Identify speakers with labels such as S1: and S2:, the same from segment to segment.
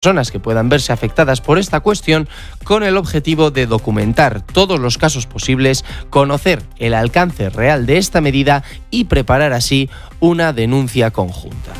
S1: personas que puedan verse afectadas por esta cuestión, con el objetivo de documentar todos los casos posibles, conocer el alcance real de esta medida y preparar así una denuncia conjunta.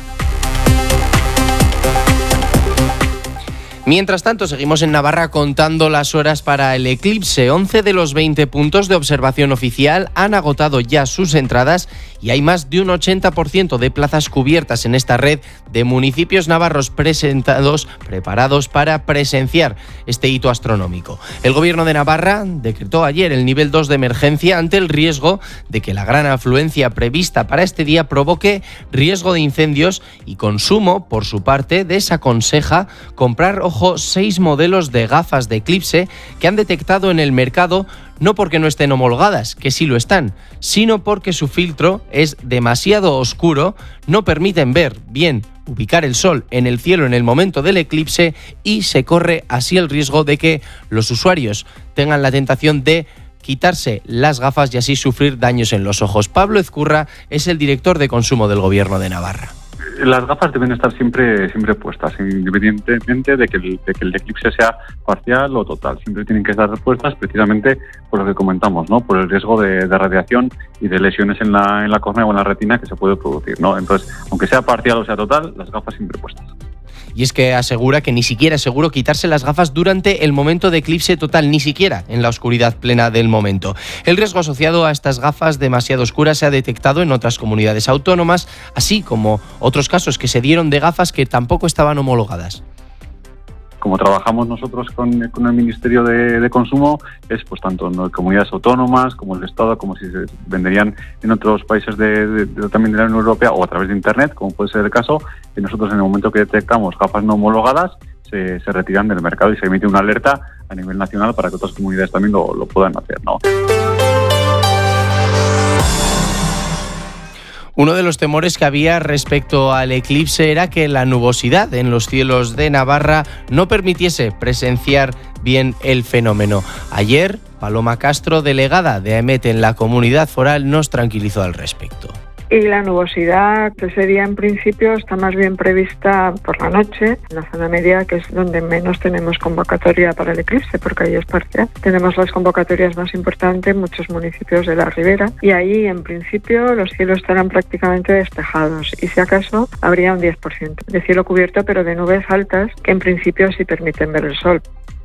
S1: Mientras tanto, seguimos en Navarra contando las horas para el eclipse. 11 de los 20 puntos de observación oficial han agotado ya sus entradas y hay más de un 80% de plazas cubiertas en esta red de municipios navarros preparados para presenciar este hito astronómico. El Gobierno de Navarra decretó ayer el nivel 2 de emergencia ante el riesgo de que la gran afluencia prevista para este día provoque riesgo de incendios, y Consumo, por su parte, desaconseja comprar 6 modelos de gafas de eclipse que han detectado en el mercado, no porque no estén homologadas, que sí lo están, sino porque su filtro es demasiado oscuro, no permiten ver bien, ubicar el sol en el cielo en el momento del eclipse, y se corre así el riesgo de que los usuarios tengan la tentación de quitarse las gafas y así sufrir daños en los ojos. Pablo Ezcurra es el director de Consumo del Gobierno de Navarra.
S2: Las gafas deben estar siempre puestas, independientemente de que el eclipse sea parcial o total. Siempre tienen que estar puestas precisamente por lo que comentamos, ¿no? Por el riesgo de radiación y de lesiones en la córnea o en la retina que se puede producir, ¿no? Entonces, aunque sea parcial o sea total, las gafas siempre puestas.
S1: Y es que asegura que ni siquiera es seguro quitarse las gafas durante el momento de eclipse total, ni siquiera en la oscuridad plena del momento. El riesgo asociado a estas gafas demasiado oscuras se ha detectado en otras comunidades autónomas, así como otros casos que se dieron de gafas que tampoco estaban homologadas.
S2: Como trabajamos nosotros con el Ministerio de Consumo, es pues tanto en comunidades autónomas como el Estado, como si se venderían en otros países también de la Unión Europea o a través de Internet, como puede ser el caso, que nosotros en el momento que detectamos gafas no homologadas, se retiran del mercado y se emite una alerta a nivel nacional para que otras comunidades también lo puedan hacer, ¿no?
S1: Uno de los temores que había respecto al eclipse era que la nubosidad en los cielos de Navarra no permitiese presenciar bien el fenómeno. Ayer, Paloma Castro, delegada de AEMET en la Comunidad Foral, nos tranquilizó al respecto.
S3: Y la nubosidad ese día en principio está más bien prevista por la noche, en la zona media, que es donde menos tenemos convocatoria para el eclipse, porque ahí es parcial. Tenemos las convocatorias más importantes en muchos municipios de la Ribera, y ahí en principio los cielos estarán prácticamente despejados, y si acaso habría un 10% de cielo cubierto, pero de nubes altas, que en principio sí permiten ver el sol.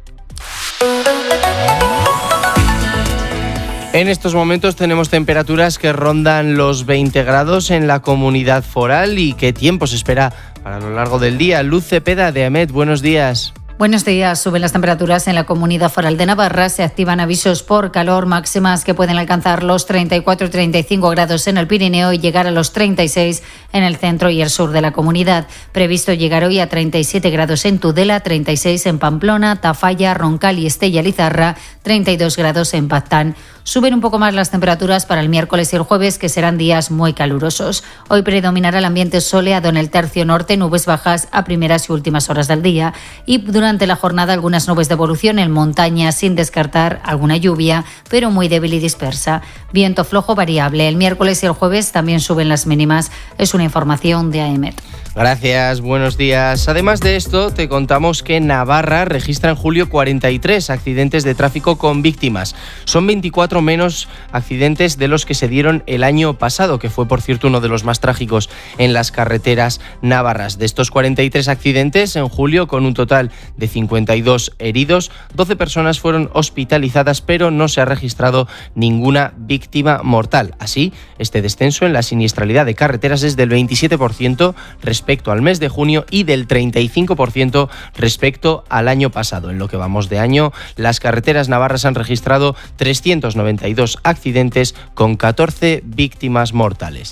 S1: En estos momentos tenemos temperaturas que rondan los 20 grados en la Comunidad Foral. ¿Y qué tiempo se espera para lo largo del día? Luz Cepeda, de AEMET, buenos días.
S4: Buenos días. Suben las temperaturas en la Comunidad Foral de Navarra. Se activan avisos por calor, máximas que pueden alcanzar los 34 y 35 grados en el Pirineo y llegar a los 36 en el centro y el sur de la comunidad. Previsto llegar hoy a 37 grados en Tudela, 36 en Pamplona, Tafalla, Roncal y Estella Lizarra, 32 grados en Paztán. Suben un poco más las temperaturas para el miércoles y el jueves, que serán días muy calurosos. Hoy predominará el ambiente soleado en el tercio norte, nubes bajas a primeras y últimas horas del día. Y durante la jornada algunas nubes de evolución en montaña, sin descartar alguna lluvia, pero muy débil y dispersa. Viento flojo variable. El miércoles y el jueves también suben las mínimas. Es una información de AEMET.
S1: Gracias, buenos días. Además de esto, te contamos que Navarra registra en julio 43 accidentes de tráfico con víctimas. Son 24 menos accidentes de los que se dieron el año pasado, que fue, por cierto, uno de los más trágicos en las carreteras navarras. De estos 43 accidentes, en julio, con un total de 52 heridos, 12 personas fueron hospitalizadas, pero no se ha registrado ninguna víctima mortal. Así, este descenso en la siniestralidad de carreteras es del 27% respecto al mes de junio y del 35% respecto al año pasado. En lo que vamos de año, las carreteras navarras han registrado 392 accidentes con 14 víctimas mortales.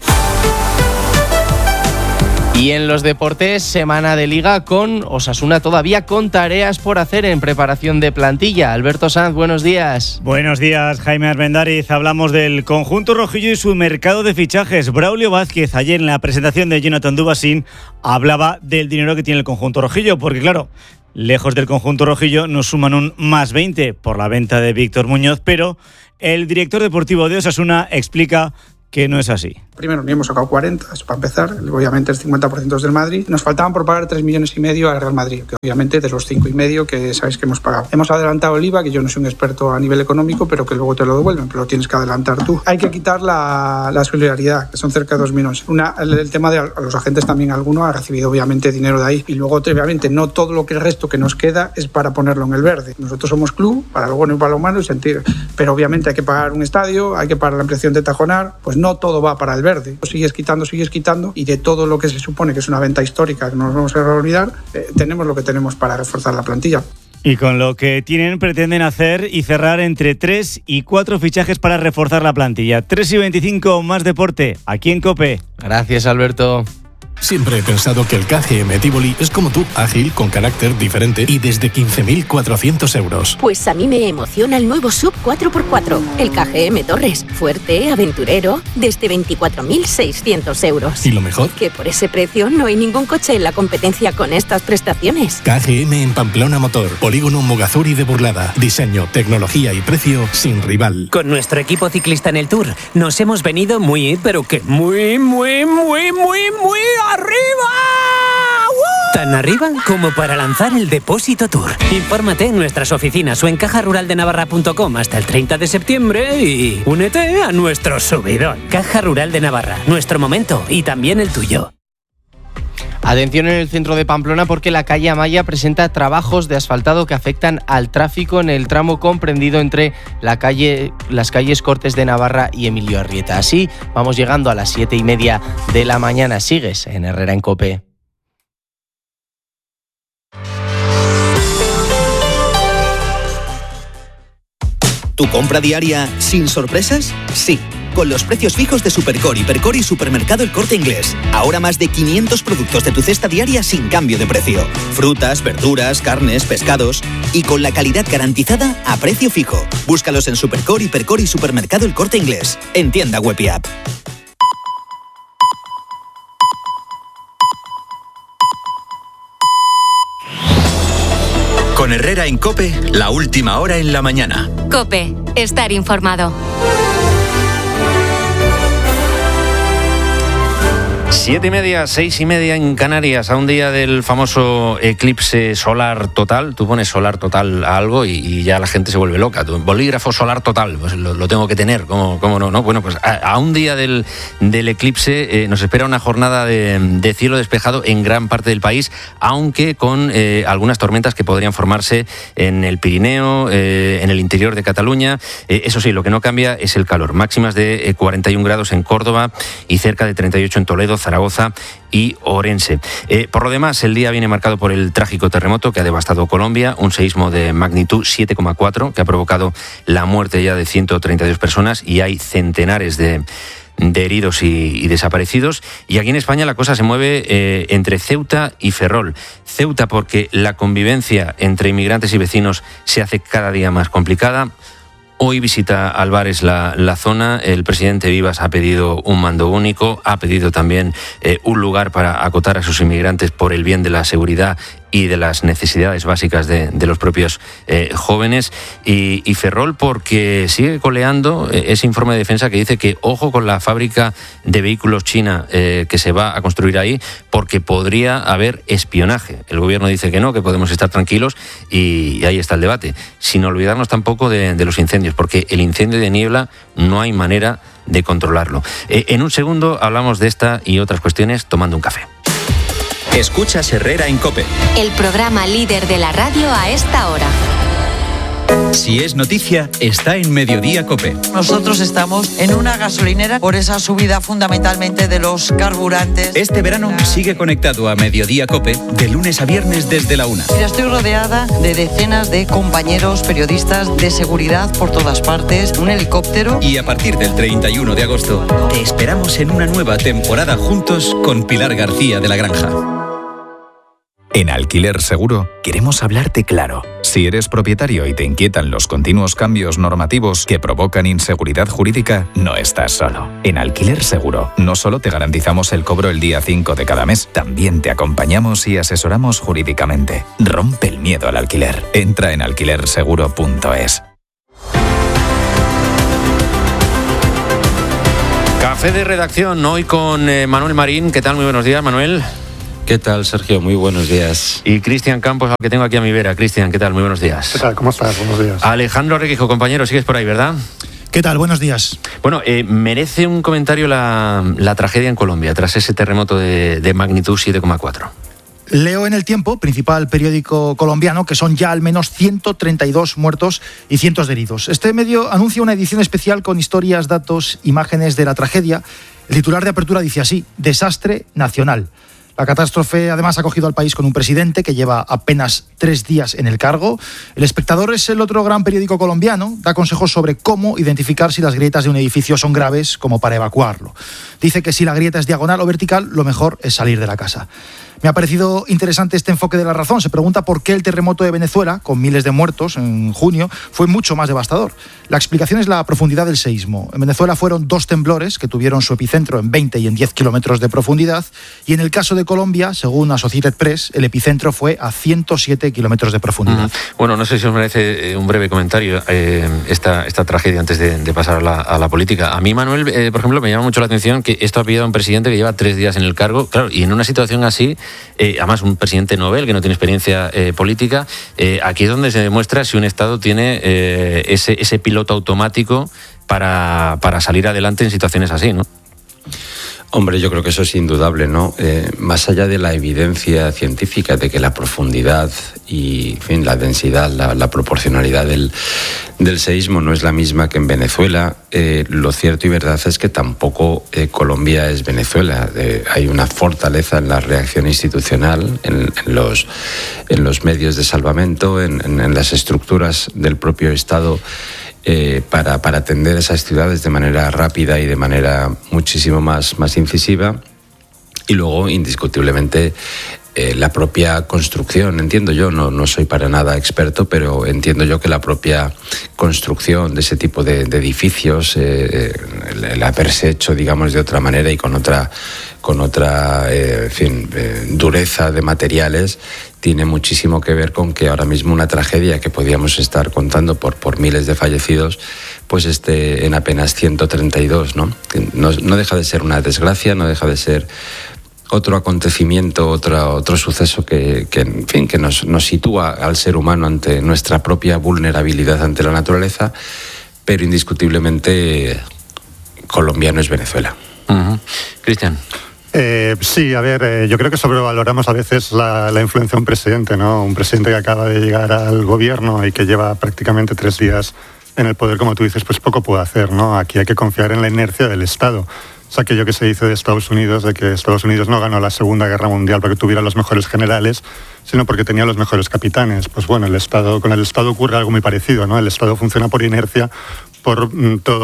S1: Y en los deportes, semana de Liga con Osasuna todavía con tareas por hacer en preparación de plantilla. Alberto Sanz, buenos días.
S5: Buenos días, Jaime Armendariz. Hablamos del conjunto rojillo y su mercado de fichajes. Braulio Vázquez, ayer en la presentación de Jonathan Dubasín, hablaba del dinero que tiene el conjunto rojillo, porque claro, lejos del conjunto rojillo nos suman un más 20 por la venta de Víctor Muñoz, pero el director deportivo de Osasuna explica que no es así.
S6: Primero, ni hemos sacado 40, eso para empezar. Obviamente el 50% es del Madrid. Nos faltaban por pagar 3,5 millones al Real Madrid, que obviamente de los 5,5 que sabéis que hemos pagado. Hemos adelantado el IVA, que yo no soy un experto a nivel económico, pero que luego te lo devuelven, pero lo tienes que adelantar tú. Hay que quitar la solidaridad, que son cerca de 2 millones. El tema de los agentes también, alguno ha recibido obviamente dinero de ahí. Y luego, obviamente, no todo lo que el resto que nos queda es para ponerlo en el verde. Nosotros somos club, para lo bueno y para lo malo, y sentir. Pero obviamente hay que pagar un estadio, hay que pagar la ampliación de Tajonar, pues no todo va para el verde. Sigues quitando, y de todo lo que se supone que es una venta histórica que no nos vamos a olvidar, tenemos lo que tenemos para reforzar la plantilla.
S5: Y con lo que tienen pretenden hacer y cerrar entre 3 y 4 fichajes para reforzar la plantilla. 3:25, más deporte, aquí en COPE.
S1: Gracias, Alberto.
S7: Siempre he pensado que el KGM Tivoli es como tú, ágil, con carácter diferente y desde 15.400 euros.
S8: Pues a mí me emociona el nuevo SUV 4x4, el KGM Torres, fuerte, aventurero, desde 24.600 euros.
S7: ¿Y lo mejor?
S8: Que por ese precio no hay ningún coche en la competencia con estas prestaciones.
S7: KGM en Pamplona Motor, Polígono Mogazuri de Burlada. Diseño, tecnología y precio sin rival.
S9: Con nuestro equipo ciclista en el Tour nos hemos venido muy, pero que muy ¡arriba! ¡Woo! Tan arriba como para lanzar el Depósito Tour. Infórmate en nuestras oficinas o en cajaruraldenavarra.com hasta el 30 de septiembre y únete a nuestro subidón. Caja Rural de Navarra, nuestro momento y también el tuyo.
S1: Atención en el centro de Pamplona porque la calle Amaya presenta trabajos de asfaltado que afectan al tráfico en el tramo comprendido entre las calles Cortes de Navarra y Emilio Arrieta. Así vamos llegando a las 7:30 de la mañana. Sigues en Herrera en COPE.
S10: ¿Tu compra diaria sin sorpresas? Sí. Con los precios fijos de Supercore, Hipercore y Supermercado El Corte Inglés. Ahora más de 500 productos de tu cesta diaria sin cambio de precio. Frutas, verduras, carnes, pescados. Y con la calidad garantizada a precio fijo. Búscalos en Supercore, Hipercore y Supermercado El Corte Inglés. En tienda web y app.
S11: Con Herrera en COPE, la última hora en la mañana.
S12: COPE, estar informado.
S13: 7:30, 6:30 en Canarias, a un día del famoso eclipse solar total. Tú pones solar total a algo y ya la gente se vuelve loca. Bolígrafo solar total, pues lo tengo que tener, ¿cómo no? Bueno, pues a un día del eclipse nos espera una jornada de cielo despejado en gran parte del país, aunque con algunas tormentas que podrían formarse en el Pirineo, en el interior de Cataluña. Eso sí, lo que no cambia es el calor. Máximas de 41 grados en Córdoba y cerca de 38 en Toledo, Zaragoza y Orense. Por lo demás, el día viene marcado por el trágico terremoto que ha devastado Colombia, un seísmo de magnitud 7,4 que ha provocado la muerte ya de 132 personas y hay centenares de heridos y desaparecidos. Y aquí en España la cosa se mueve entre Ceuta y Ferrol. Ceuta porque la convivencia entre inmigrantes y vecinos se hace cada día más complicada. Hoy visita Álvarez la zona. El presidente Vivas ha pedido un mando único, ha pedido también un lugar para acotar a sus inmigrantes por el bien de la seguridad y de las necesidades básicas de los propios jóvenes. Y Ferrol porque sigue coleando ese informe de defensa que dice que ojo con la fábrica de vehículos china que se va a construir ahí porque podría haber espionaje. El gobierno dice que no, que podemos estar tranquilos y ahí está el debate. Sin olvidarnos tampoco de los incendios, porque el incendio de Niebla no hay manera de controlarlo. En un segundo hablamos de esta y otras cuestiones tomando un café.
S11: Escuchas Herrera en COPE.
S12: El programa líder de la radio a esta hora.
S11: Si es noticia, está en Mediodía COPE.
S14: Nosotros estamos en una gasolinera por esa subida fundamentalmente de los carburantes.
S11: Este verano sigue conectado a Mediodía COPE de lunes a viernes desde la 1.
S14: Mira, estoy rodeada de decenas de compañeros periodistas de seguridad por todas partes, un helicóptero.
S11: Y a partir del 31 de agosto te esperamos en una nueva temporada juntos con Pilar García de la Granja.
S15: En Alquiler Seguro queremos hablarte claro. Si eres propietario y te inquietan los continuos cambios normativos que provocan inseguridad jurídica, no estás solo. En Alquiler Seguro no solo te garantizamos el cobro el día 5 de cada mes, también te acompañamos y asesoramos jurídicamente. Rompe el miedo al alquiler. Entra en alquilerseguro.es.
S13: Café de redacción, hoy con Manuel Marín. ¿Qué tal? Muy buenos días, Manuel.
S16: ¿Qué tal, Sergio? Muy buenos días.
S13: Y Cristian Campos, al que tengo aquí a mi vera. Cristian, ¿qué tal? Muy buenos días.
S17: ¿Qué tal? ¿Cómo estás? Buenos días.
S13: Alejandro Requijo, compañero, sigues por ahí, ¿verdad?
S18: ¿Qué tal? Buenos días.
S13: Bueno, merece un comentario la tragedia en Colombia tras ese terremoto de magnitud 7,4.
S18: Leo en El Tiempo, principal periódico colombiano, que son ya al menos 132 muertos y cientos de heridos. Este medio anuncia una edición especial con historias, datos, imágenes de la tragedia. El titular de apertura dice así: desastre nacional. La catástrofe además ha cogido al país con un presidente que lleva apenas 3 días en el cargo. El Espectador es el otro gran periódico colombiano. Da consejos sobre cómo identificar si las grietas de un edificio son graves como para evacuarlo. Dice que si la grieta es diagonal o vertical, lo mejor es salir de la casa. Me ha parecido interesante este enfoque de La Razón. Se pregunta por qué el terremoto de Venezuela, con miles de muertos en junio, fue mucho más devastador. La explicación es la profundidad del seísmo. En Venezuela fueron 2 temblores que tuvieron su epicentro en 20 y en 10 kilómetros de profundidad. Y en el caso de Colombia, según Associated Press, el epicentro fue a 107 kilómetros de profundidad.
S13: Bueno, no sé si os merece un breve comentario esta tragedia antes de pasar a la política. A mí, Manuel, por ejemplo, me llama mucho la atención que esto ha pillado a un presidente que lleva 3 días en el cargo. Claro, y en una situación así, además un presidente Nobel que no tiene experiencia política, aquí es donde se demuestra si un Estado tiene ese piloto automático para salir adelante en situaciones así, ¿no?
S16: Hombre, yo creo que eso es indudable, ¿no? Más allá de la evidencia científica de que la profundidad y, en fin, la densidad, la proporcionalidad del seísmo no es la misma que en Venezuela, lo cierto y verdad es que tampoco Colombia es Venezuela. Hay una fortaleza en la reacción institucional, en los medios de salvamento, en las estructuras del propio Estado, para atender esas ciudades de manera rápida y de manera muchísimo más incisiva. Y luego, indiscutiblemente, la propia construcción, entiendo yo, no soy para nada experto, pero entiendo yo que la propia construcción de ese tipo de edificios, el haberse hecho, digamos, de otra manera y con otra dureza de materiales, tiene muchísimo que ver con que ahora mismo una tragedia que podíamos estar contando por miles de fallecidos, pues esté en apenas 132, ¿no? No deja de ser una desgracia, no deja de ser otro acontecimiento, otro suceso que nos sitúa al ser humano ante nuestra propia vulnerabilidad ante la naturaleza, pero indiscutiblemente Colombia no es Venezuela.
S13: Cristian.
S17: Sí, a ver, yo creo que sobrevaloramos a veces la influencia de un presidente, ¿no? Un presidente que acaba de llegar al gobierno y que lleva prácticamente 3 días en el poder, como tú dices, pues poco puede hacer, ¿no? Aquí hay que confiar en la inercia del Estado. Es aquello que se dice de Estados Unidos, de que Estados Unidos no ganó la Segunda Guerra Mundial porque tuviera los mejores generales, sino porque tenía los mejores capitanes. Pues bueno, con el Estado ocurre algo muy parecido, ¿no? El Estado funciona por inercia, por toda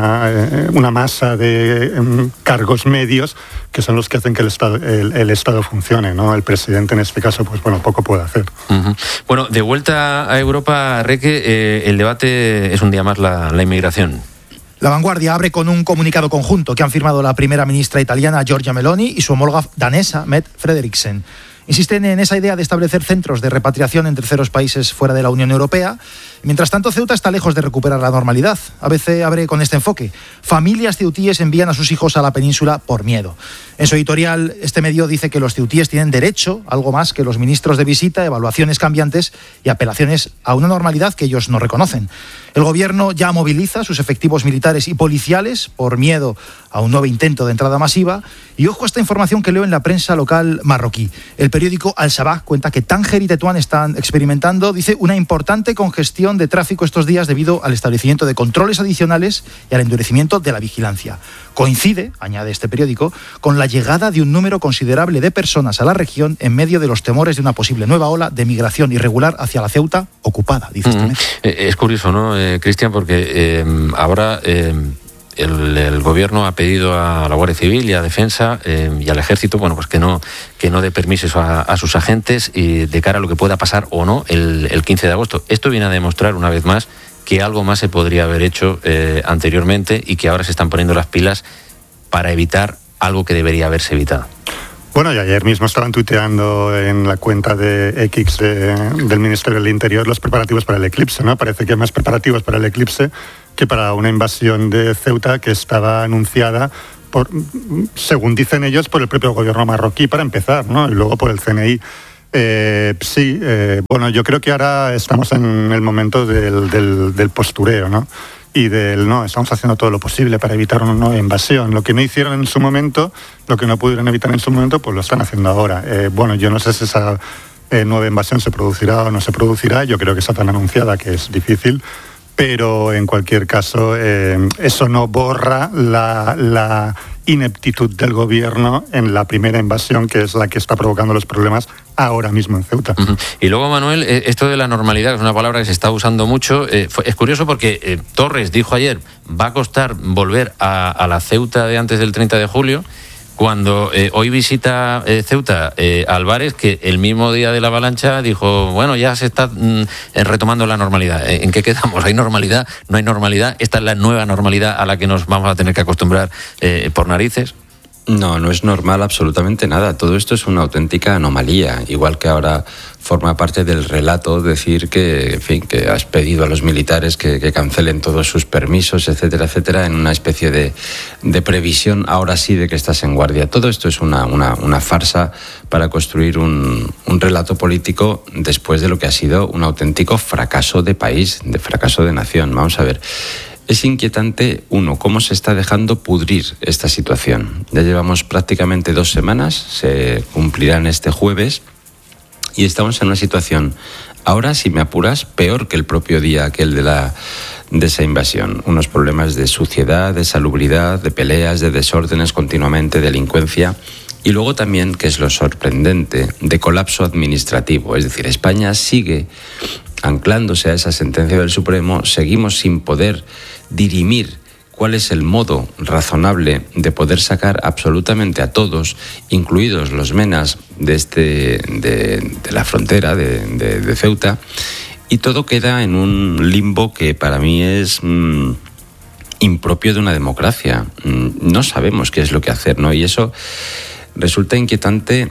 S17: una masa de cargos medios que son los que hacen que el Estado funcione, ¿no? El presidente en este caso, pues bueno, poco puede hacer.
S13: Bueno, de vuelta a Europa, Reque, el debate es un día más la inmigración.
S18: La Vanguardia abre con un comunicado conjunto que han firmado la primera ministra italiana Giorgia Meloni y su homóloga danesa Mette Frederiksen. Insisten en esa idea de establecer centros de repatriación en terceros países fuera de la Unión Europea. Mientras tanto, Ceuta está lejos de recuperar la normalidad. ABC abre con este enfoque. Familias ceutíes envían a sus hijos a la península por miedo. En su editorial, este medio dice que los ceutíes tienen derecho a algo más que los ministros de visita, evaluaciones cambiantes y apelaciones a una normalidad que ellos no reconocen. El gobierno ya moviliza sus efectivos militares y policiales por miedo a un nuevo intento de entrada masiva. Y ojo a esta información que leo en la prensa local marroquí. El periódico Al Sabah cuenta que Tánger y Tetuán están experimentando, dice, una importante congestión de tráfico estos días debido al establecimiento de controles adicionales y al endurecimiento de la vigilancia. Coincide, añade este periódico, con la llegada de un número considerable de personas a la región en medio de los temores de una posible nueva ola de migración irregular hacia la Ceuta ocupada, dice este medio.
S13: Es curioso, ¿no, Cristian? Porque ahora el gobierno ha pedido a la Guardia Civil y a Defensa y al Ejército, bueno, pues que no dé permisos a sus agentes y de cara a lo que pueda pasar o no el 15 de agosto. Esto viene a demostrar una vez más que algo más se podría haber hecho anteriormente y que ahora se están poniendo las pilas para evitar algo que debería haberse evitado.
S17: Bueno, y ayer mismo estaban tuiteando en la cuenta de X del Ministerio del Interior los preparativos para el eclipse, ¿no? Parece que hay más preparativos para el eclipse que para una invasión de Ceuta que estaba anunciada según dicen ellos, por el propio gobierno marroquí para empezar, ¿no? Y luego por el CNI. Bueno, yo creo que ahora estamos en el momento del postureo, ¿no? Y estamos haciendo todo lo posible para evitar una nueva invasión. Lo que no hicieron en su momento, lo que no pudieron evitar en su momento, pues lo están haciendo ahora. Bueno, yo no sé si esa nueva invasión se producirá o no se producirá. Yo creo que está tan anunciada que es difícil. Pero en cualquier caso, eso no borra la ineptitud del gobierno en la primera invasión, que es la que está provocando los problemas ahora mismo en Ceuta.
S13: Y luego, Manuel, esto de la normalidad, que es una palabra que se está usando mucho, es curioso porque Torres dijo ayer, va a costar volver a la Ceuta de antes del 30 de julio, cuando hoy visita Ceuta Álvarez, que el mismo día de la avalancha dijo, bueno, ya se está retomando la normalidad. ¿En qué quedamos? ¿Hay normalidad? ¿No hay normalidad? ¿Esta es la nueva normalidad a la que nos vamos a tener que acostumbrar por narices?
S16: No, no es normal absolutamente nada. Todo esto es una auténtica anomalía. Igual que ahora forma parte del relato decir que, en fin, que has pedido a los militares que cancelen todos sus permisos, etcétera, etcétera, en una especie de previsión, ahora sí, de que estás en guardia. Todo esto es una farsa para construir un relato político después de lo que ha sido un auténtico fracaso de país, de fracaso de nación. Vamos a ver. Es inquietante, cómo se está dejando pudrir esta situación. Ya llevamos prácticamente 2 semanas, se cumplirán este jueves, y estamos en una situación, ahora, si me apuras, peor que el propio día aquel de esa invasión. Unos problemas de suciedad, de salubridad, de peleas, de desórdenes continuamente, delincuencia. Y luego también, que es lo sorprendente, de colapso administrativo. Es decir, España sigue anclándose a esa sentencia del Supremo, seguimos sin poder dirimir cuál es el modo razonable de poder sacar absolutamente a todos, incluidos los menas de la frontera de Ceuta, y todo queda en un limbo que para mí es impropio de una democracia. No sabemos qué es lo que hacer, ¿no? Y eso resulta inquietante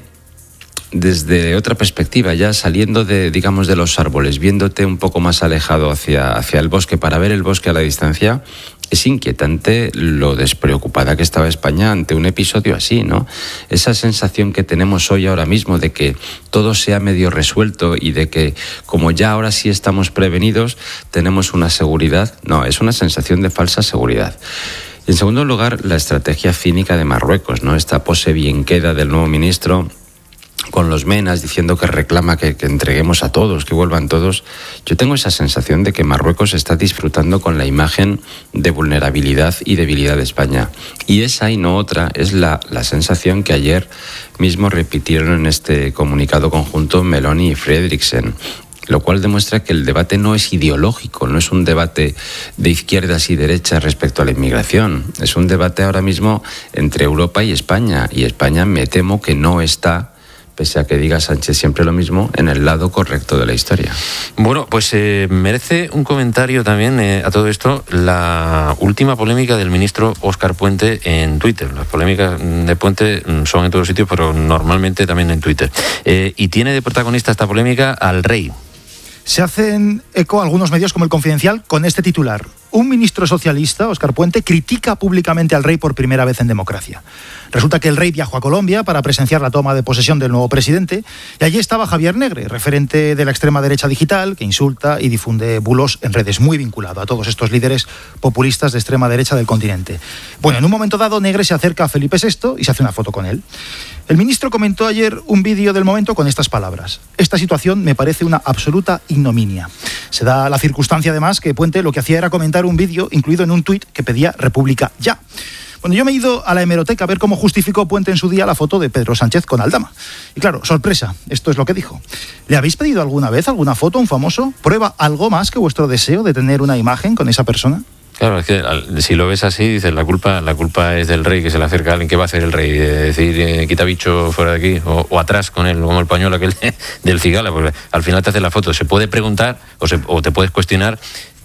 S16: desde otra perspectiva, ya saliendo de los árboles, viéndote un poco más alejado hacia el bosque, para ver el bosque a la distancia. Es inquietante lo despreocupada que estaba España ante un episodio así, ¿no? Esa sensación que tenemos hoy ahora mismo de que todo se ha medio resuelto y de que, como ya ahora sí estamos prevenidos, tenemos una seguridad. No, es una sensación de falsa seguridad. Y en segundo lugar, la estrategia cínica de Marruecos, ¿no? Esta pose bien queda del nuevo ministro con los menas diciendo que reclama que entreguemos a todos, que vuelvan todos. Yo tengo esa sensación de que Marruecos está disfrutando con la imagen de vulnerabilidad y debilidad de España. Y esa y no otra es la sensación que ayer mismo repitieron en este comunicado conjunto Meloni y Frederiksen, lo cual demuestra que el debate no es ideológico, no es un debate de izquierdas y derechas respecto a la inmigración. Es un debate ahora mismo entre Europa y España me temo que no está, pese a que diga Sánchez siempre lo mismo, en el lado correcto de la historia.
S13: Bueno, pues merece un comentario también a todo esto la última polémica del ministro Óscar Puente en Twitter. Las polémicas de Puente son en todos sitios, pero normalmente también en Twitter. Y tiene de protagonista esta polémica al rey.
S18: Se hacen eco algunos medios como El Confidencial con este titular. Un ministro socialista, Óscar Puente, critica públicamente al rey por primera vez en democracia. Resulta que el rey viajó a Colombia para presenciar la toma de posesión del nuevo presidente, y allí estaba Javier Negre, referente de la extrema derecha digital, que insulta y difunde bulos en redes, muy vinculado a todos estos líderes populistas de extrema derecha del continente. Bueno, en un momento dado, Negre se acerca a Felipe VI y se hace una foto con él. El ministro comentó ayer un vídeo del momento con estas palabras: esta situación me parece una absoluta ignominia. Se da la circunstancia, además, que Puente lo que hacía era comentar un vídeo incluido en un tuit que pedía República ya. Bueno, yo me he ido a la hemeroteca a ver cómo justificó Puente en su día la foto de Pedro Sánchez con Aldama. Y claro, sorpresa, esto es lo que dijo. ¿Le habéis pedido alguna vez alguna foto a un famoso? ¿Prueba algo más que vuestro deseo de tener una imagen con esa persona?
S13: Claro, es que si lo ves así, dices, la culpa es del rey, que se le acerca a alguien. ¿Qué va a hacer el rey? Decir, quita bicho fuera de aquí, o atrás con él, como el pañuelo aquel del cigala, porque al final te hace la foto. Se puede preguntar o te puedes cuestionar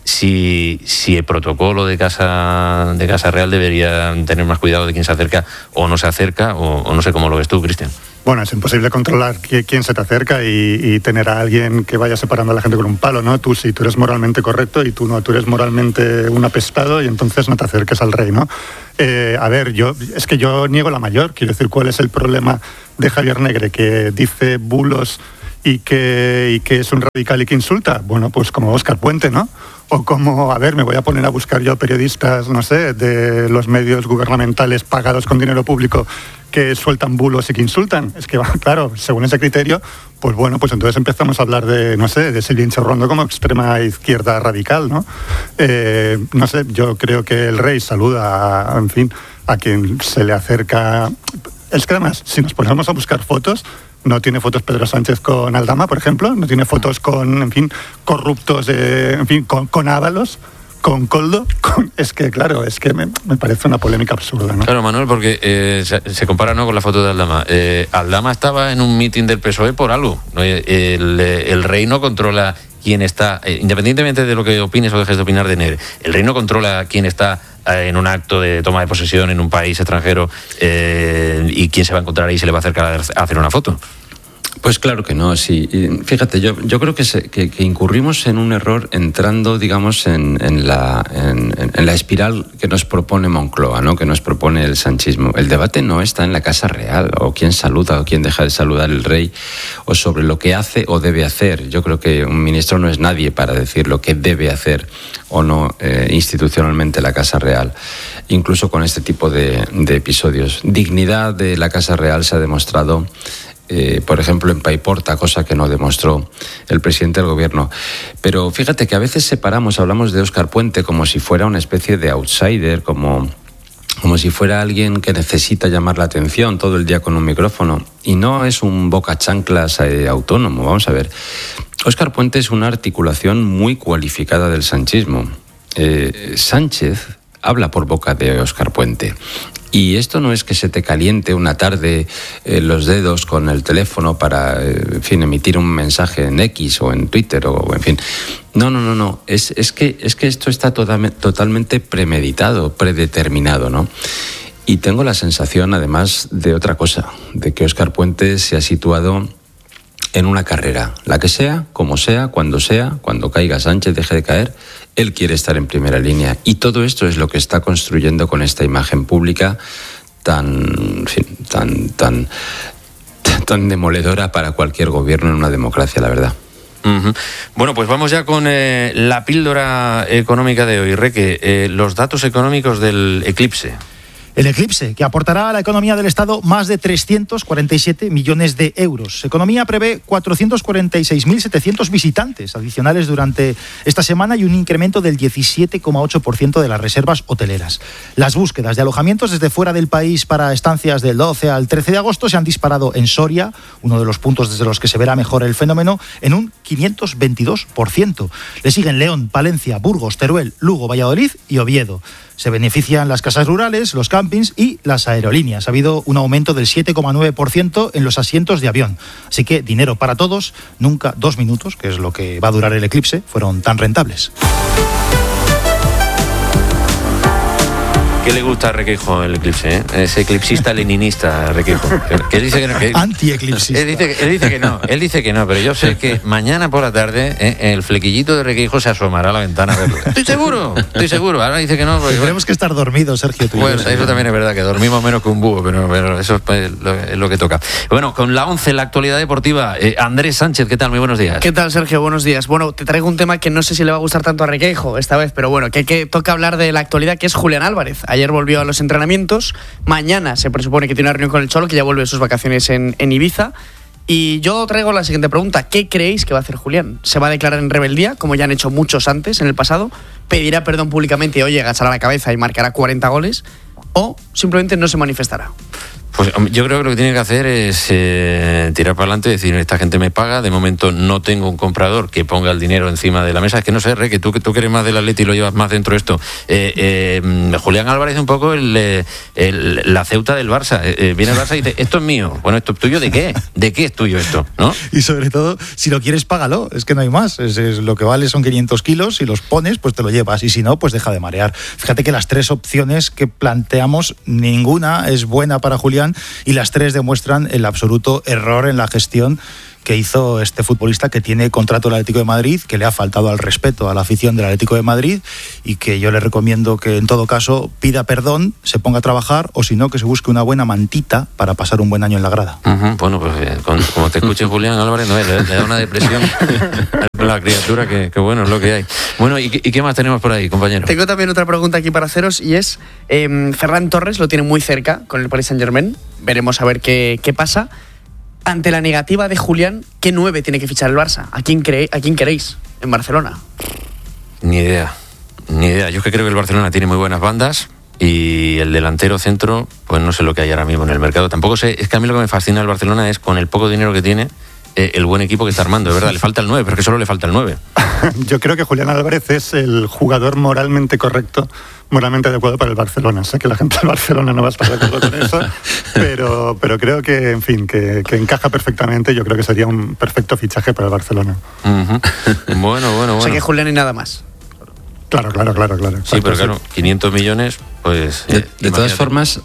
S13: si el protocolo de Casa Real debería tener más cuidado de quién se acerca o no se acerca, o no sé cómo lo ves tú, Cristian.
S17: Bueno, es imposible controlar quién se te acerca y tener a alguien que vaya separando a la gente con un palo, ¿no? Tú sí, tú eres moralmente correcto y tú no, tú eres moralmente un apestado y entonces no te acerques al rey, ¿no? A ver, yo niego la mayor. Quiero decir, ¿cuál es el problema de Javier Negre? Que dice bulos y que es un radical y que insulta. Bueno, pues como Óscar Puente, ¿no? O como, a ver, me voy a poner a buscar yo periodistas, no sé, de los medios gubernamentales pagados con dinero público que sueltan bulos y que insultan. Es que, claro, según ese criterio, pues bueno, pues entonces empezamos a hablar de, no sé, de Silvia Inchorrondo como extrema izquierda radical, ¿no? No sé, yo creo que el rey saluda, en fin, a quien se le acerca. Es que además, si nos ponemos a buscar fotos, no tiene fotos Pedro Sánchez con Aldama, por ejemplo, no tiene fotos con, en fin, corruptos, en fin, con Ábalos, con Koldo, es que claro, es que me parece una polémica absurda, ¿no?
S13: Claro, Manuel, porque se compara, ¿no?, con la foto de Aldama. Aldama estaba en un mitin del PSOE por algo. El rey no controla quién está, independientemente de lo que opines o dejes de opinar de Negre, el rey no controla quién está en un acto de toma de posesión en un país extranjero y quién se va a encontrar ahí y se le va a acercar a hacer una foto.
S16: Pues claro que no, sí. Fíjate, yo creo que incurrimos en un error entrando, digamos, en la espiral que nos propone Moncloa, ¿no?, que nos propone el sanchismo. El debate no está en la Casa Real, o quién saluda o quién deja de saludar el rey, o sobre lo que hace o debe hacer. Yo creo que un ministro no es nadie para decir lo que debe hacer o no institucionalmente la Casa Real, incluso con este tipo de episodios. Dignidad de la Casa Real se ha demostrado, por ejemplo, en Paiporta, cosa que no demostró el presidente del gobierno. Pero fíjate que a veces hablamos de Óscar Puente como si fuera una especie de outsider, como si fuera alguien que necesita llamar la atención todo el día con un micrófono. Y no es un bocachanclas autónomo. Vamos a ver. Óscar Puente es una articulación muy cualificada del sanchismo. Sánchez habla por boca de Óscar Puente. Y esto no es que se te caliente una tarde los dedos con el teléfono para, en fin, emitir un mensaje en X o en Twitter o en fin. No. Es que esto está totalmente premeditado, predeterminado, ¿no? Y tengo la sensación, además, de otra cosa, de que Óscar Puente se ha situado en una carrera, la que sea, como sea, cuando caiga Sánchez, deje de caer, él quiere estar en primera línea. Y todo esto es lo que está construyendo con esta imagen pública tan demoledora para cualquier gobierno en una democracia, la verdad.
S13: Uh-huh. Bueno, pues vamos ya con la píldora económica de hoy, Reque. Los datos económicos del eclipse.
S18: El eclipse, que aportará a la economía del Estado más de 347 millones de euros. Economía prevé 446.700 visitantes adicionales durante esta semana y un incremento del 17,8% de las reservas hoteleras. Las búsquedas de alojamientos desde fuera del país para estancias del 12 al 13 de agosto se han disparado en Soria, uno de los puntos desde los que se verá mejor el fenómeno, en un 522%. Le siguen León, Palencia, Burgos, Teruel, Lugo, Valladolid y Oviedo. Se benefician las casas rurales, los campings y las aerolíneas. Ha habido un aumento del 7,9% en los asientos de avión. Así que dinero para todos. Nunca 2 minutos, que es lo que va a durar el eclipse, fueron tan rentables.
S13: ¿Qué le gusta a Requeijo el eclipse? Ese eclipsista leninista, Requeijo. Que él dice que no.
S18: Anti-eclipsista.
S13: Él dice que no, pero yo sé que mañana por la tarde el flequillito de Requeijo se asomará a la ventana a verlo. Estoy seguro. Ahora dice que no. Porque,
S18: tenemos que estar dormidos, Sergio.
S13: Bueno, eso también es verdad, que dormimos menos que un búho, pero eso es lo que toca. Bueno, con la 11, la actualidad deportiva. Andrés Sánchez, ¿qué tal? Muy buenos días.
S19: ¿Qué tal, Sergio? Buenos días. Bueno, te traigo un tema que no sé si le va a gustar tanto a Requeijo esta vez, pero bueno, que toca hablar de la actualidad, que es Julián Álvarez. Ayer volvió a los entrenamientos, mañana se presupone que tiene una reunión con el Cholo, que ya vuelve de sus vacaciones en Ibiza. Y yo traigo la siguiente pregunta: ¿qué creéis que va a hacer Julián? ¿Se va a declarar en rebeldía, como ya han hecho muchos antes en el pasado? ¿Pedirá perdón públicamente y, oye, agachará la cabeza y marcará 40 goles? ¿O simplemente no se manifestará?
S13: Pues yo creo que lo que tiene que hacer es tirar para adelante y decir: esta gente me paga, de momento no tengo un comprador que ponga el dinero encima de la mesa. Es que no sé, que tú que eres más del Atleti y lo llevas más dentro de esto. Julián Álvarez es un poco la Ceuta del Barça. Viene el Barça y dice: esto es mío. Bueno, ¿esto es tuyo de qué? ¿De qué es tuyo esto? ¿No?
S18: Y sobre todo, si lo quieres, págalo. Es que no hay más. Es lo que vale son 500 kilos. Si los pones, pues te lo llevas. Y si no, pues deja de marear. Fíjate que las 3 opciones que planteamos, ninguna es buena para Julián, Julián, y las tres demuestran el absoluto error en la gestión que hizo este futbolista, que tiene contrato del Atlético de Madrid, que le ha faltado al respeto a la afición del Atlético de Madrid, y que yo le recomiendo que en todo caso pida perdón, se ponga a trabajar, o si no, que se busque una buena mantita para pasar un buen año en la grada.
S13: Bueno, pues como te escuche Julián Álvarez, no, le da una depresión a la criatura, que bueno, es lo que hay. Bueno, ¿y qué más tenemos por ahí, compañero?
S19: Tengo también otra pregunta aquí para haceros, y es, Ferran Torres lo tiene muy cerca con el Paris Saint-Germain, veremos a ver qué pasa. Ante la negativa de Julián, ¿qué 9 tiene que fichar el Barça? ¿A quién queréis en Barcelona?
S13: Ni idea. Yo es que creo que el Barcelona tiene muy buenas bandas y el delantero centro, pues no sé lo que hay ahora mismo en el mercado. Tampoco sé, es que a mí lo que me fascina del Barcelona es, con el poco dinero que tiene, el buen equipo que está armando, de verdad. Le falta el 9, pero es que solo le falta el 9.
S17: Yo creo que Julián Álvarez es el jugador moralmente correcto, moralmente adecuado para el Barcelona. Sé que la gente del Barcelona no va a estar de acuerdo con eso, pero creo que, en fin, que encaja perfectamente. Yo creo que sería un perfecto fichaje para el Barcelona.
S13: Bueno.
S19: O sea que Julián y nada más.
S17: Claro.
S13: Sí, pero claro, 500 millones, pues...
S16: De todas formas,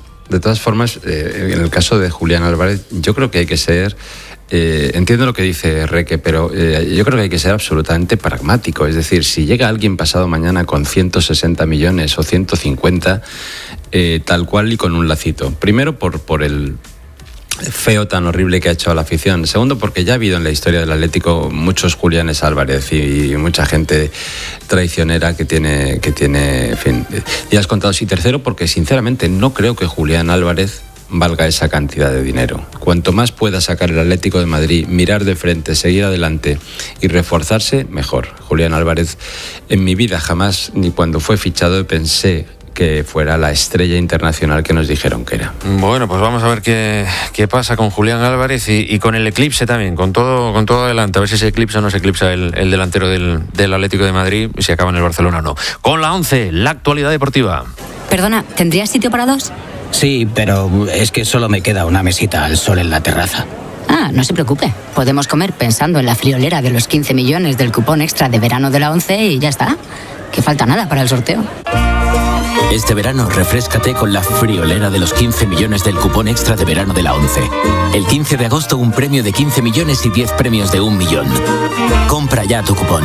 S16: en el caso de Julián Álvarez, yo creo que hay que ser... entiendo lo que dice Reque, pero yo creo que hay que ser absolutamente pragmático. Es decir, si llega alguien pasado mañana con 160 millones o 150, tal cual y con un lacito. Primero, por el feo tan horrible que ha hecho a la afición. Segundo, porque ya ha habido en la historia del Atlético muchos Juliánes Álvarez y mucha gente traicionera que tiene, en fin, ya has contado. Y tercero, porque sinceramente no creo que Julián Álvarez valga esa cantidad de dinero. Cuanto más pueda sacar el Atlético de Madrid, mirar de frente, seguir adelante y reforzarse, mejor. Julián Álvarez, en mi vida jamás, ni cuando fue fichado, pensé que fuera la estrella internacional que nos dijeron que era.
S13: Bueno, pues vamos a ver qué pasa con Julián Álvarez y con el eclipse también, con todo adelante, a ver si se eclipsa o no se eclipsa el delantero del Atlético de Madrid, y si acaba en el Barcelona o no. Con la 11, la actualidad deportiva.
S20: Perdona, ¿tendrías sitio para 2?
S21: Sí, pero es que solo me queda una mesita al sol en la terraza.
S20: Ah, no se preocupe. Podemos comer pensando en la friolera de los 15 millones del cupón extra de verano de la 11 y ya está. Que falta nada para el sorteo.
S22: Este verano refréscate con la friolera de los 15 millones del cupón extra de verano de la 11. El 15 de agosto un premio de 15 millones y 10 premios de 1 millón. Compra ya tu cupón.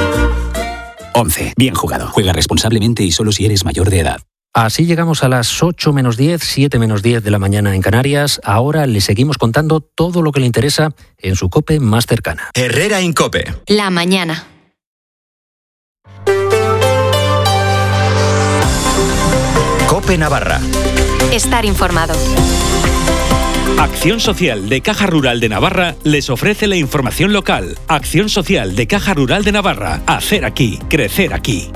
S22: 11. Bien jugado. Juega responsablemente y solo si eres mayor de edad.
S9: Así llegamos a las 8 menos 10, 7 menos 10 de la mañana en Canarias. Ahora le seguimos contando todo lo que le interesa en su COPE más cercana.
S11: Herrera en COPE.
S12: La mañana.
S11: COPE Navarra.
S12: Estar informado.
S23: Acción Social de Caja Rural de Navarra les ofrece la información local. Acción Social de Caja Rural de Navarra. Hacer aquí, crecer aquí.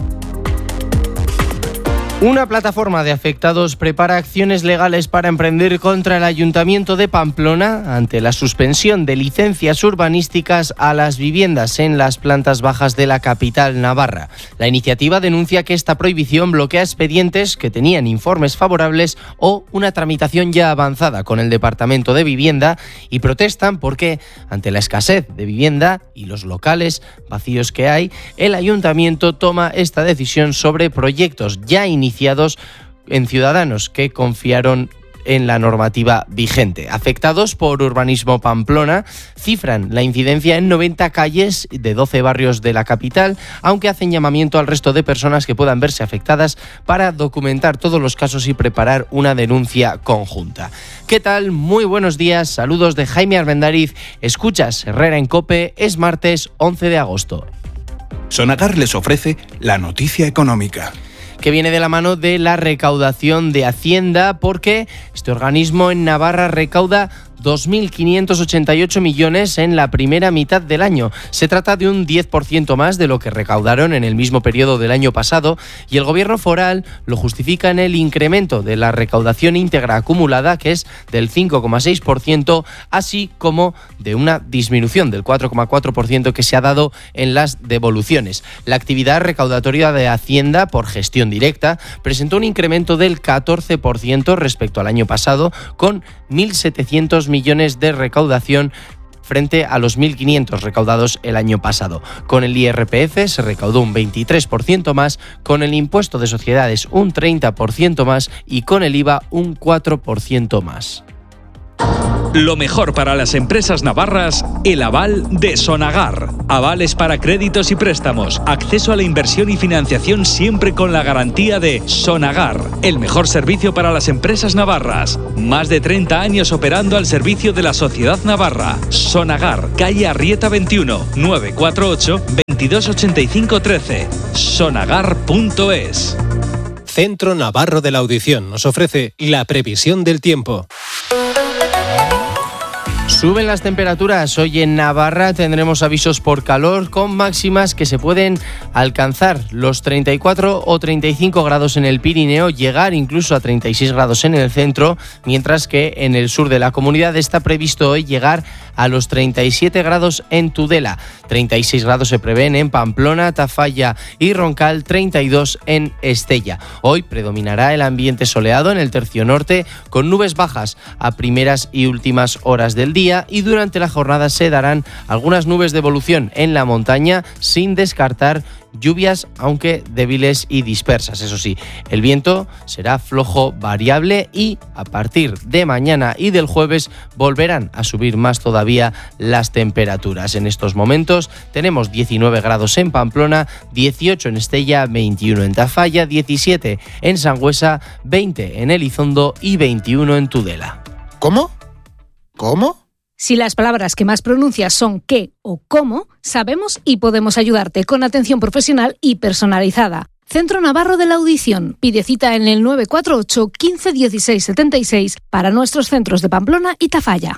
S1: Una plataforma de afectados prepara acciones legales para emprender contra el Ayuntamiento de Pamplona ante la suspensión de licencias urbanísticas a las viviendas en las plantas bajas de la capital navarra. La iniciativa denuncia que esta prohibición bloquea expedientes que tenían informes favorables o una tramitación ya avanzada con el Departamento de Vivienda, y protestan porque, ante la escasez de vivienda y los locales vacíos que hay, el Ayuntamiento toma esta decisión sobre proyectos ya iniciados en ciudadanos que confiaron en la normativa vigente. Afectados por Urbanismo Pamplona cifran la incidencia en 90 calles de 12 barrios de la capital, aunque hacen llamamiento al resto de personas que puedan verse afectadas para documentar todos los casos y preparar una denuncia conjunta. ¿Qué tal? Muy buenos días, saludos de Jaime Armendariz. Escuchas Herrera en COPE, es martes 11 de agosto.
S24: Sonagar les ofrece la noticia económica,
S1: que viene de la mano de la recaudación de Hacienda, porque este organismo en Navarra recauda 2.588 millones en la primera mitad del año. Se trata de un 10% más de lo que recaudaron en el mismo periodo del año pasado, y el gobierno foral lo justifica en el incremento de la recaudación íntegra acumulada, que es del 5,6%, así como de una disminución del 4,4% que se ha dado en las devoluciones. La actividad recaudatoria de Hacienda por gestión directa presentó un incremento del 14% respecto al año pasado, con 1.700 millones de recaudación frente a los 1.500 recaudados el año pasado. Con el IRPF se recaudó un 23% más, con el impuesto de sociedades un 30% más y con el IVA un 4% más.
S23: Lo mejor para las empresas navarras, el aval de Sonagar. Avales para créditos y préstamos, acceso a la inversión y financiación siempre con la garantía de Sonagar. El mejor servicio para las empresas navarras. Más de 30 años operando al servicio de la sociedad navarra. Sonagar, calle Arrieta 21, 948 2285 13. Sonagar.es.
S2: Centro Navarro de la Audición nos ofrece la previsión del tiempo.
S1: Suben las temperaturas. Hoy en Navarra tendremos avisos por calor con máximas que se pueden alcanzar los 34 o 35 grados en el Pirineo, llegar incluso a 36 grados en el centro, mientras que en el sur de la comunidad está previsto hoy llegar a los 37 grados en Tudela. 36 grados se prevén en Pamplona, Tafalla y Roncal, 32 en Estella. Hoy predominará el ambiente soleado en el tercio norte, con nubes bajas a primeras y últimas horas del día, y durante la jornada se darán algunas nubes de evolución en la montaña, sin descartar lluvias, aunque débiles y dispersas. Eso sí, el viento será flojo variable y a partir de mañana y del jueves volverán a subir más todavía las temperaturas. En estos momentos tenemos 19 grados en Pamplona, 18 en Estella, 21 en Tafalla, 17 en Sangüesa, 20 en Elizondo y 21 en Tudela.
S3: ¿Cómo?
S4: Si las palabras que más pronuncias son qué o cómo, sabemos y podemos ayudarte con atención profesional y personalizada. Centro Navarro de la Audición. Pide cita en el 948 15 16 76 para nuestros centros de Pamplona y Tafalla.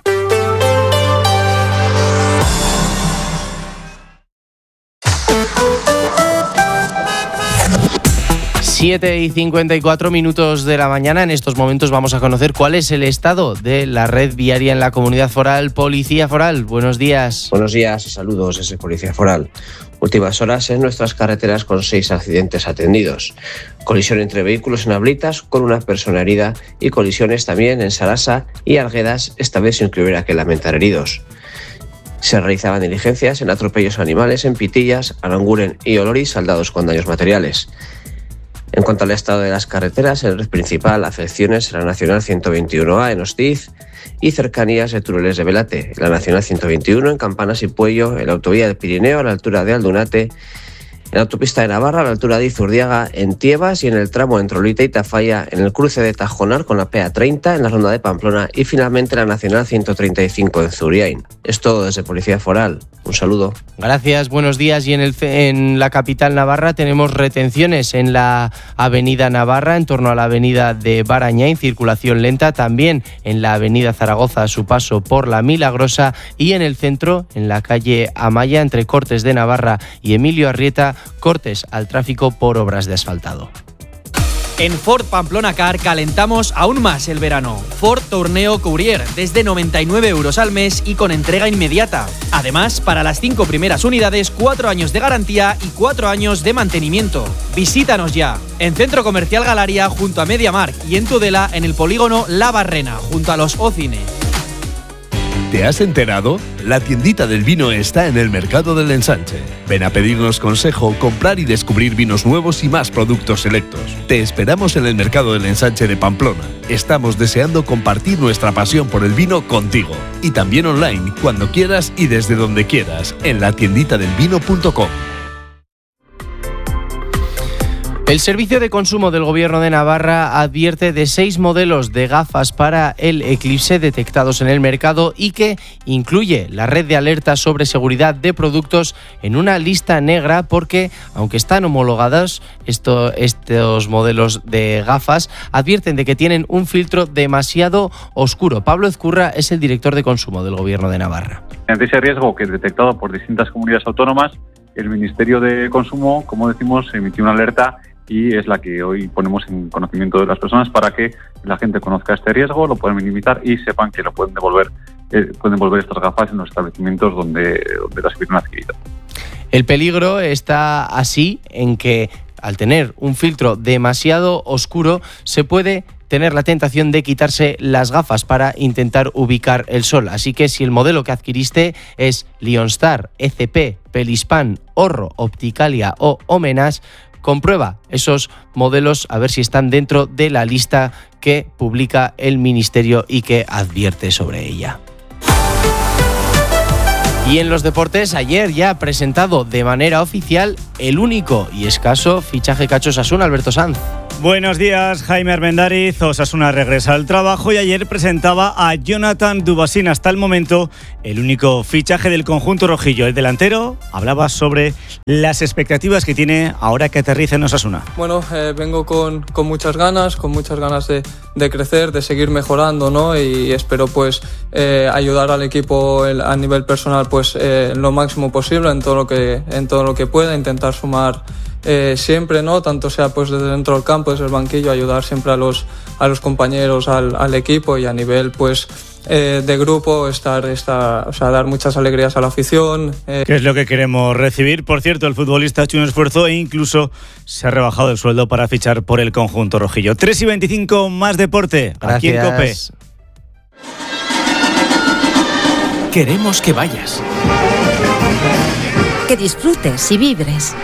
S1: Siete y 54 minutos de la mañana. En estos momentos vamos a conocer cuál es el estado de la red viaria en la Comunidad Foral. Policía Foral, buenos días.
S6: Buenos días y saludos desde Policía Foral. Últimas horas en nuestras carreteras con 6 accidentes atendidos. Colisión entre vehículos en Ablitas con una persona herida y colisiones también en Sarasa y Arguedas, esta vez sin que hubiera que lamentar heridos. Se realizaban diligencias en atropellos a animales en Pitillas, Aranguren y Olori, saldados con daños materiales. En cuanto al estado de las carreteras, en red principal, afecciones en la Nacional 121A en Hostiz y cercanías de túneles de Velate, en la Nacional 121 en Campanas y Puello, en la autovía del Pirineo a la altura de Aldunate, en la autopista de Navarra a la altura de Izurdiaga, en Tiebas y en el tramo entre Olite y Tafalla, en el cruce de Tajonar con la PA30 en la ronda de Pamplona y finalmente la Nacional 135 en Zuriain. Es todo desde Policía Foral. Un saludo.
S1: Gracias, buenos días. Y en la capital navarra tenemos retenciones en la avenida Navarra, en torno a la avenida de Barañáin, circulación lenta, también en la avenida Zaragoza a su paso por la Milagrosa y en el centro, en la calle Amaya, entre Cortes de Navarra y Emilio Arrieta, cortes al tráfico por obras de asfaltado.
S25: En Ford Pamplona Car calentamos aún más el verano. Ford Tourneo Courier desde 99 € al mes y con entrega inmediata. Además, para las 5 primeras unidades, 4 años de garantía y 4 años de mantenimiento. Visítanos ya en Centro Comercial Galaria junto a MediaMarkt y en Tudela en el polígono La Barrena junto a los Ocine.
S26: ¿Te has enterado? La tiendita del vino está en el Mercado del Ensanche. Ven a pedirnos consejo, comprar y descubrir vinos nuevos y más productos selectos. Te esperamos en el Mercado del Ensanche de Pamplona. Estamos deseando compartir nuestra pasión por el vino contigo. Y también online, cuando quieras y desde donde quieras, en latienditadelvino.com.
S1: El Servicio de Consumo del Gobierno de Navarra advierte de 6 modelos de gafas para el eclipse detectados en el mercado y que incluye la red de alertas sobre seguridad de productos en una lista negra porque, aunque están homologados, estos modelos de gafas advierten de que tienen un filtro demasiado oscuro. Pablo Ezcurra es el director de consumo del Gobierno de Navarra.
S27: Ante ese riesgo que es detectado por distintas comunidades autónomas, el Ministerio de Consumo, como decimos, emitió una alerta y es la que hoy ponemos en conocimiento de las personas para que la gente conozca este riesgo, lo puedan minimizar y sepan que lo pueden devolver estas gafas en los establecimientos donde las hubieran adquirido.
S1: El peligro está así en que al tener un filtro demasiado oscuro se puede tener la tentación de quitarse las gafas para intentar ubicar el sol. Así que si el modelo que adquiriste es Lionstar, ECP, Pelispan, Orro, Opticalia o Omenas, comprueba esos modelos a ver si están dentro de la lista que publica el Ministerio y que advierte sobre ella. Y en los deportes, ayer ya ha presentado de manera oficial el único y escaso fichaje que ha hecho Osasuna, Alberto Sanz.
S3: Buenos días, Jaime Armendariz. Osasuna regresa al trabajo y ayer presentaba a Jonathan Dubasín, hasta el momento el único fichaje del conjunto rojillo. El delantero hablaba sobre las expectativas que tiene ahora que aterriza en Osasuna.
S5: Bueno, vengo con muchas ganas de crecer, de seguir mejorando, ¿no? Y espero pues ayudar al equipo a nivel personal pues lo máximo posible en todo lo que pueda, intentar sumar siempre, ¿no? Tanto sea pues desde dentro del campo, desde el banquillo, ayudar siempre a los compañeros, al equipo, y a nivel pues de grupo dar muchas alegrías a la afición.
S3: ¿Qué es lo que queremos recibir? Por cierto, el futbolista ha hecho un esfuerzo e incluso se ha rebajado el sueldo para fichar por el conjunto rojillo. 3:25, más deporte.
S1: Gracias.
S3: Aquí en COPE.
S7: Queremos que vayas.
S8: Que disfrutes y vibres.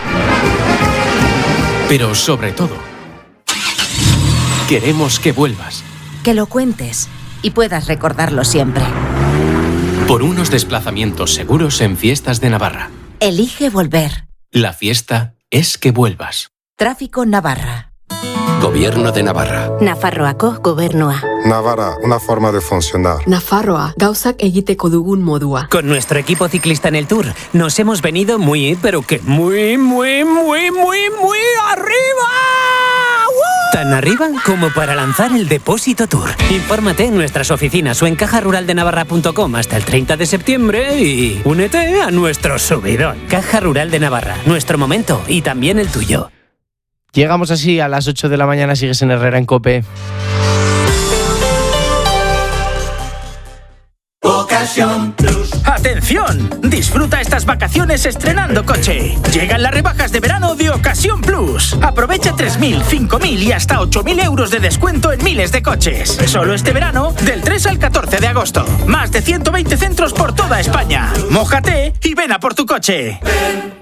S7: Pero sobre todo, queremos que vuelvas.
S8: Que lo cuentes y puedas recordarlo siempre.
S7: Por unos desplazamientos seguros en Fiestas de Navarra.
S8: Elige volver.
S7: La fiesta es que vuelvas.
S8: Tráfico Navarra.
S7: Gobierno de Navarra.
S8: Nafarroako gobernua.
S10: Navarra, una forma de funcionar.
S14: Nafarroa, gauzak egiteko dugun modua.
S9: Con nuestro equipo ciclista en el Tour nos hemos venido muy arriba. Tan arriba como para lanzar el Depósito Tour. Infórmate en nuestras oficinas o en cajaruraldenavarra.com hasta el 30 de septiembre y únete a nuestro subidón. Caja Rural de Navarra, nuestro momento y también el tuyo.
S1: Llegamos así a las 8 de la mañana, sigues en Herrera en COPE.
S15: Ocasión Plus. ¡Atención! Disfruta estas vacaciones estrenando coche. Llegan las rebajas de verano de Ocasión Plus. Aprovecha 3.000, 5.000 y hasta 8.000 euros de descuento en miles de coches. Solo este verano, del 3 al 14 de agosto. Más de 120 centros por toda España. Mójate y ven a por tu coche. Ven